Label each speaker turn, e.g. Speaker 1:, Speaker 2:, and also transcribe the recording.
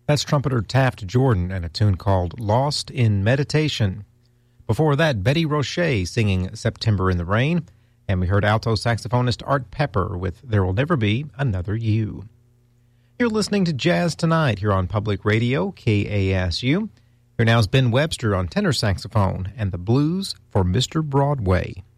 Speaker 1: That's trumpeter Taft Jordan and a tune called Lost in Meditation. Before that, Betty Roche singing September in the Rain, and we heard alto saxophonist Art Pepper with There Will Never Be Another You. You're listening to Jazz Tonight here on Public Radio, KASU. Here now is Ben Webster on tenor saxophone and the blues for Mr. Broadway.